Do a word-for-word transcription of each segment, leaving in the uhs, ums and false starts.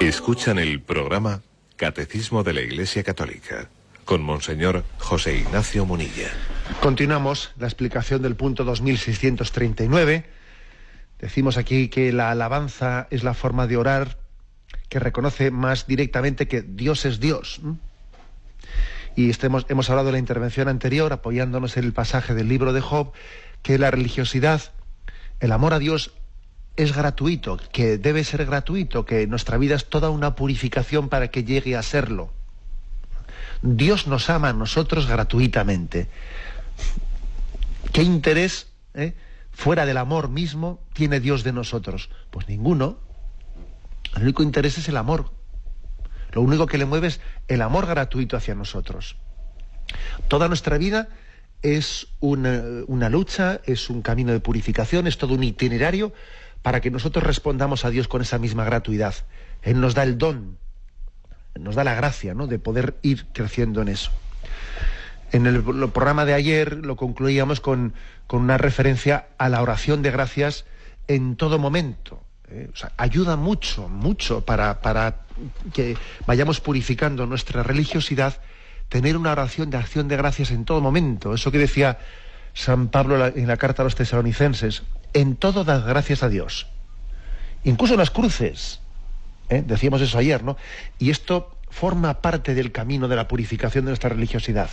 Escuchan el programa Catecismo de la Iglesia Católica con Monseñor José Ignacio Munilla. Continuamos la explicación del punto dos mil seiscientos treinta y nueve. Decimos aquí que la alabanza es la forma de orar que reconoce más directamente que Dios es Dios. Y estemos, hemos hablado en la intervención anterior, apoyándonos en el pasaje del libro de Job, que la religiosidad, el amor a Dios, es gratuito, que debe ser gratuito, que nuestra vida es toda una purificación para que llegue a serlo. Dios nos ama a nosotros gratuitamente. ¿Qué interés, eh, fuera del amor mismo, tiene Dios de nosotros? Pues ninguno. El único interés es el amor. Lo único que le mueve es el amor gratuito hacia nosotros. Toda nuestra vida es una, una lucha, es un camino de purificación, es todo un itinerario para que nosotros respondamos a Dios con esa misma gratuidad. Él nos da el don, nos da la gracia, ¿no?, de poder ir creciendo en eso. En el, el programa de ayer lo concluíamos con, con una referencia a la oración de gracias en todo momento. ¿eh? O sea, ayuda mucho, mucho para, para que vayamos purificando nuestra religiosidad, tener una oración de acción de gracias en todo momento. Eso que decía San Pablo en la carta a los tesalonicenses: en todo dad gracias a Dios, incluso en las cruces. ¿eh? Decíamos eso ayer, ¿no? Y esto forma parte del camino de la purificación de nuestra religiosidad.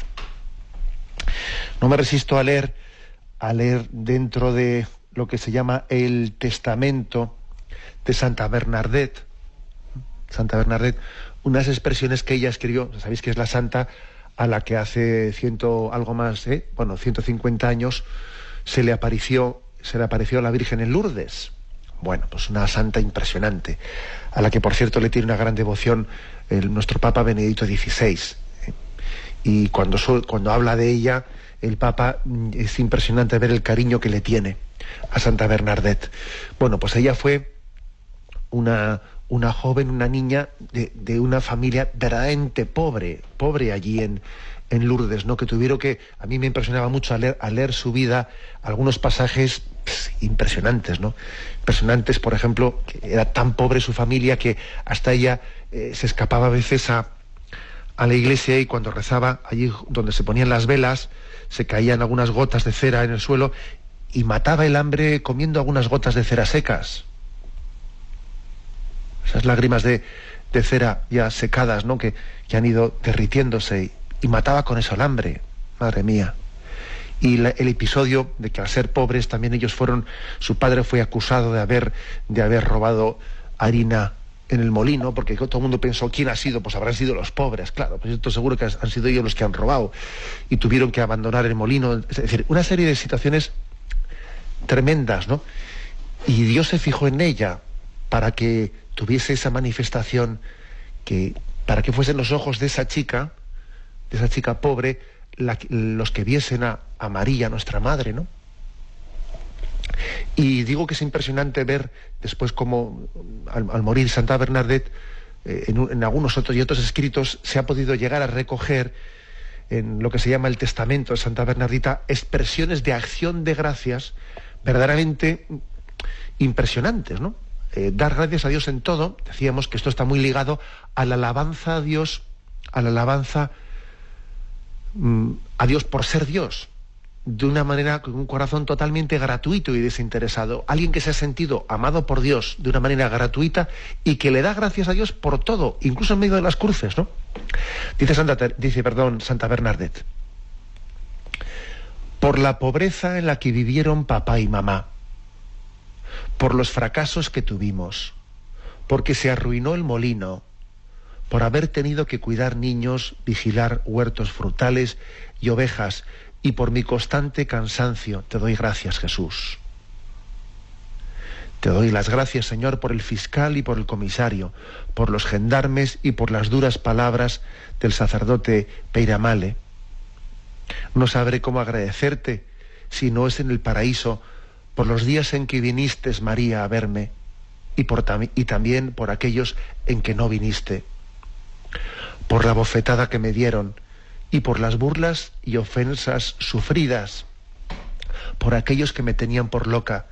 No me resisto a leer, a leer dentro de lo que se llama el Testamento de Santa Bernadette, Santa Bernadette, unas expresiones que ella escribió. Sabéis que es la santa a la que hace ciento algo más, ¿eh? bueno, ciento cincuenta años se le apareció, se le apareció a la Virgen en Lourdes. Bueno, pues una santa impresionante, a la que por cierto le tiene una gran devoción el, nuestro Papa Benedicto dieciséis. ¿eh? Y cuando, cuando habla de ella, el Papa, es impresionante ver el cariño que le tiene a Santa Bernadette. Bueno, pues ella fue una, una joven, una niña de, de una familia verdaderamente pobre, pobre allí en, en Lourdes, ¿no? Que tuvieron que, a mí me impresionaba mucho al leer, al leer su vida, algunos pasajes pss, impresionantes, ¿no? Impresionantes, por ejemplo, que era tan pobre su familia que hasta ella eh, se escapaba a veces a, a la iglesia, y cuando rezaba, allí donde se ponían las velas, se caían algunas gotas de cera en el suelo y mataba el hambre comiendo algunas gotas de cera secas. Esas lágrimas de, de cera ya secadas, ¿no?, que, que han ido derritiéndose, y, y mataba con eso el hambre. Madre mía. Y la, el episodio de que al ser pobres también ellos fueron, su padre fue acusado de haber, de haber robado harina en el molino, porque todo el mundo pensó, ¿quién ha sido? Pues habrán sido los pobres, claro, pues esto seguro que han sido ellos los que han robado, y tuvieron que abandonar el molino. Es decir, una serie de situaciones tremendas, ¿no? Y Dios se fijó en ella para que tuviese esa manifestación, que para que fuesen los ojos de esa chica, de esa chica pobre, la, los que viesen a, a María, nuestra madre, ¿no? Y digo que es impresionante ver después cómo al, al morir Santa Bernadette, eh, en, en algunos otros y otros escritos se ha podido llegar a recoger en lo que se llama el Testamento de Santa Bernardita expresiones de acción de gracias verdaderamente impresionantes, ¿no? Eh, dar gracias a Dios en todo. Decíamos que esto está muy ligado a la alabanza a Dios, a la alabanza mmm, a Dios por ser Dios, de una manera, con un corazón totalmente gratuito y desinteresado. Alguien que se ha sentido amado por Dios de una manera gratuita y que le da gracias a Dios por todo, incluso en medio de las cruces, ¿no? Dice Santa, dice, perdón, Santa Bernadette: por la pobreza en la que vivieron papá y mamá, por los fracasos que tuvimos, porque se arruinó el molino, por haber tenido que cuidar niños, vigilar huertos frutales y ovejas, y por mi constante cansancio, te doy gracias, Jesús. Te doy las gracias, Señor, por el fiscal y por el comisario, por los gendarmes y por las duras palabras del sacerdote Peiramale. No sabré cómo agradecerte si no es en el paraíso, por los días en que viniste, María, a verme, y, por tam- y también por aquellos en que no viniste, por la bofetada que me dieron, y por las burlas y ofensas sufridas, por aquellos que me tenían por loca,